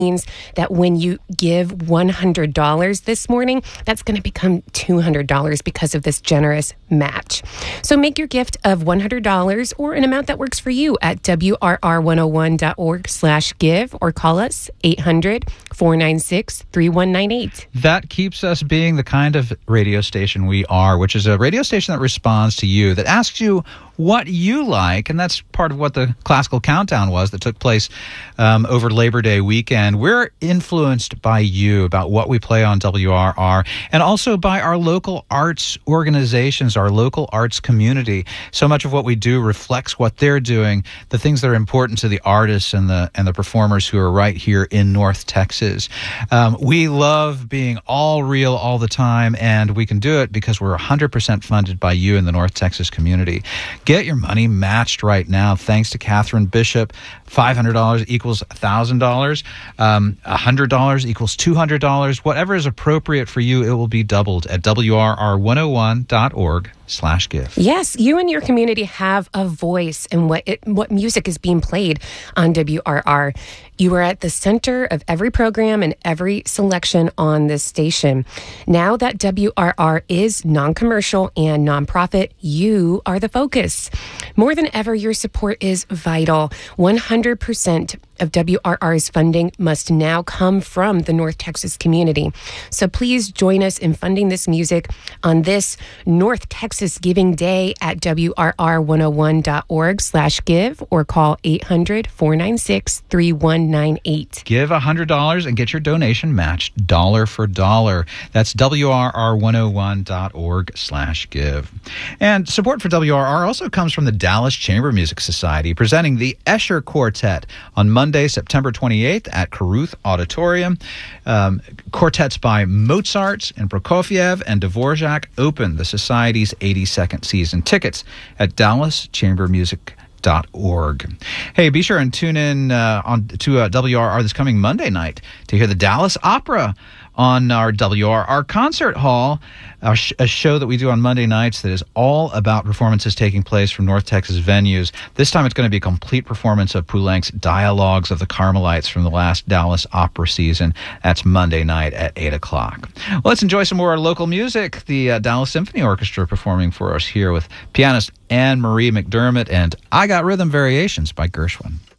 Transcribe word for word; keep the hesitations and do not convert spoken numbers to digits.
means that when you give one hundred dollars this morning, that's going to become two hundred dollars because of this generous match. So make your gift of one hundred dollars or an amount that works for you at W R R one oh one dot org slash give or call us eight hundred, four nine six, three one nine eight. That keeps us being the kind of radio station we are, which is a radio station that responds to you, that asks you what you like, and that's part of what the Classical Countdown was that took place um, over Labor Day weekend. We're influenced by you about what we play on W R R, and also by our local arts organizations, our local arts community. So much of what we do reflects what they're doing, the things that are important to the artists and the and the performers who are right here in North Texas. Um, we love being all real all the time, and we can do it because we're one hundred percent funded by you in the North Texas community. Get your money matched right now, thanks to Catherine Bishop. five hundred dollars equals one thousand dollars. Um, one hundred dollars equals two hundred dollars. Whatever is appropriate for you, it will be doubled at W R R one oh one dot org slash give. Yes, you and your community have a voice in what it, what music is being played on W R R. You are at the center of every program and every selection on this station. Now that W R R is non-commercial and nonprofit, you are the focus. More than ever, your support is vital. one hundred percent of W R R's funding must now come from the North Texas community. So please join us in funding this music on this North Texas Giving Day at W R R one oh one dot org slash give or call eight hundred, four nine six, three one nine eight. Give one hundred dollars and get your donation matched dollar for dollar. That's W R R one oh one dot org slash give. And support for W R R also comes from the Dallas Chamber Music Society, presenting the Escher Quartet on Monday, September twenty-eighth at Caruth Auditorium. Um, quartets by Mozart and Prokofiev and Dvorak open the Society's eighty-second season. Tickets at dallas chamber music dot org. Hey, be sure and tune in uh, on to uh, W R R this coming Monday night to hear the Dallas Opera on our W R R Concert Hall, a, sh- a show that we do on Monday nights that is all about performances taking place from North Texas venues. This time it's going to be a complete performance of Poulenc's Dialogues of the Carmelites from the last Dallas Opera season. That's Monday night at eight o'clock. Well, let's enjoy some more local music. The uh, Dallas Symphony Orchestra performing for us here with pianist Anne Marie McDermott and I Got Rhythm Variations by Gershwin.